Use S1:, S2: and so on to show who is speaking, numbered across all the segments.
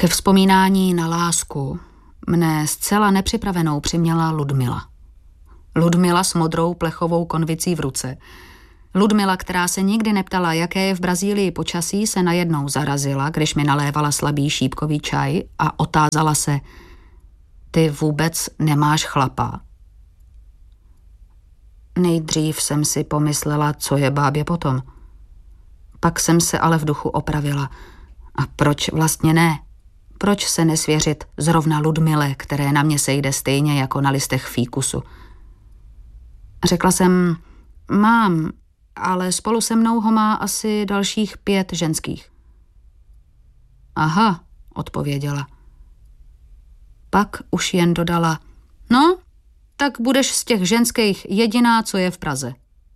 S1: Ke vzpomínání na lásku mne zcela nepřipravenou přiměla Ludmila. Ludmila s modrou plechovou konvicí v ruce. Ludmila, která se nikdy neptala, jaké je v Brazílii počasí, se najednou zarazila, když mi nalévala slabý šípkový čaj a otázala se: ty vůbec nemáš chlapa? Nejdřív jsem si pomyslela, co je bábě potom. Pak jsem se ale v duchu opravila. A proč vlastně ne? Proč se nesvěřit zrovna Ludmile, které na mě sejde stejně jako na listech fíkusu? Řekla jsem: mám, ale spolu se mnou ho má asi dalších 5 ženských. Aha, odpověděla. Pak už jen dodala: no, tak budeš z těch ženských jediná, co je v Praze.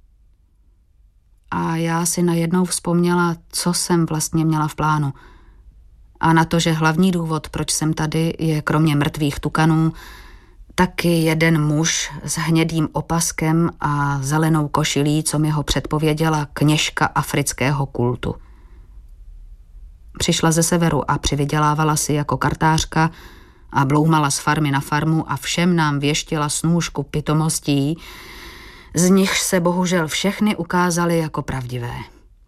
S1: A já si najednou vzpomněla, co jsem vlastně měla v plánu. A na to, že hlavní důvod, proč jsem tady, je kromě mrtvých tukanů taky jeden muž s hnědým opaskem a zelenou košilí, co mi ho předpověděla kněžka afrického kultu. Přišla ze severu a přivydělávala si jako kartářka a bloumala z farmy na farmu a všem nám věštila snůšku pitomostí, z nich se bohužel všechny ukázaly jako pravdivé.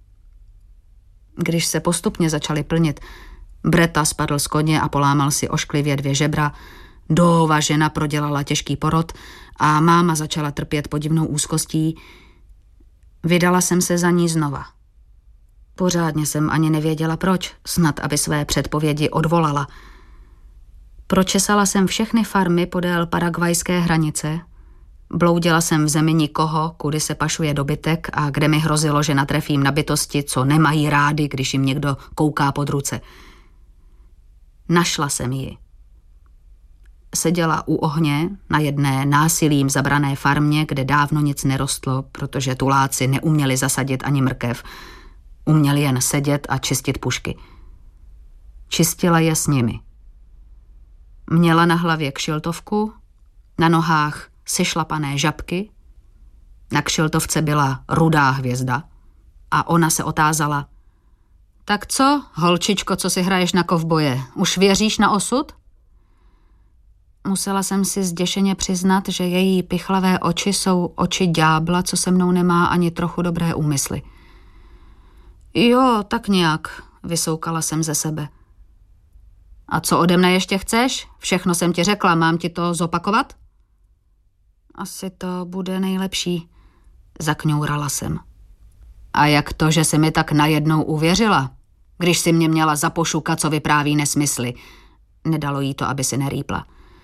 S1: Když se postupně začaly plnit, Breta spadl z koně a polámal si ošklivě 2 žebra, Doova žena prodělala těžký porod a máma začala trpět podivnou úzkostí, vydala jsem se za ní znova. Pořádně jsem ani nevěděla proč, snad aby své předpovědi odvolala. Pročesala jsem všechny farmy podél paragvajské hranice, bloudila jsem v zemi nikoho, kudy se pašuje dobytek a kde mi hrozilo, že natrefím na bytosti, co nemají rády, když jim někdo kouká pod ruce. Našla jsem ji. Seděla u ohně na jedné násilím zabrané farmě, kde dávno nic nerostlo, protože tuláci neuměli zasadit ani mrkev. Uměli jen sedět a čistit pušky. Čistila je s nimi. Měla na hlavě kšiltovku, na nohách sešlapané žabky, na kšiltovce byla rudá hvězda a ona se otázala: tak co, holčičko, co si hraješ na kovboje, už věříš na osud? Musela jsem si zděšeně přiznat, že její pichlavé oči jsou oči ďábla, co se mnou nemá ani trochu dobré úmysly. Jo, tak nějak, vysoukala jsem ze sebe. A co ode mne ještě chceš? Všechno jsem ti řekla, mám ti to zopakovat? Asi to bude nejlepší, zakňourala jsem. A jak to, že jsi mi tak najednou uvěřila, když jsi mě měla za pošuka, co vypráví nesmysly? Nedalo jí to, aby si nerýpla.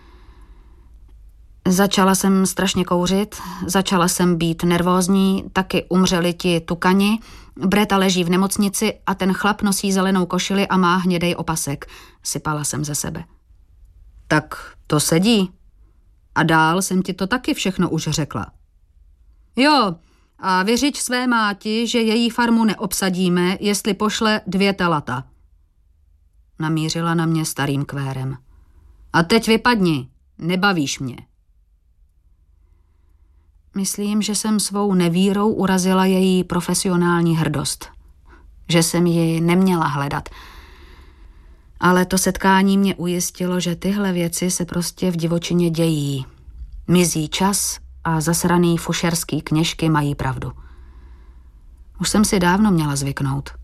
S1: Začala jsem strašně kouřit, začala jsem být nervózní, taky umřeli ti tukani, Breta leží v nemocnici a ten chlap nosí zelenou košili a má hnědej opasek. Sypala jsem ze sebe. Tak to sedí. A dál jsem ti to taky všechno už řekla. Jo, a vyřiď své máti, že její farmu neobsadíme, jestli pošle 2 talata. Namířila na mě starým kvérem. A teď vypadni, nebavíš mě. Myslím, že jsem svou nevírou urazila její profesionální hrdost. Že jsem ji neměla hledat. Ale to setkání mě ujistilo, že tyhle věci se prostě v divočině dějí. Mizí čas a zasraný fušerský kněžky mají pravdu. Už jsem si dávno měla zvyknout.